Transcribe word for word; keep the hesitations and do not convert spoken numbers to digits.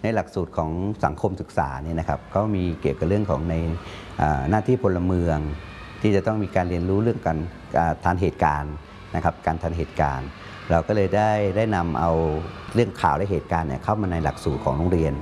ในหลักสูตรของสังคมศึกษาเนี่ยนะครับก็มีเกี่ยวกับเรื่องของในหน้าที่พลเมืองที่จะต้องมีการเรียนรู้เรื่องการทันเหตุการณ์นะครับการทันเหตุการณ์เราก็เลยได้ได้นำเอาเรื่องข่าวและเหตุการณ์เนี่ยเข้ามาในหลักสูตรของโรงเรียน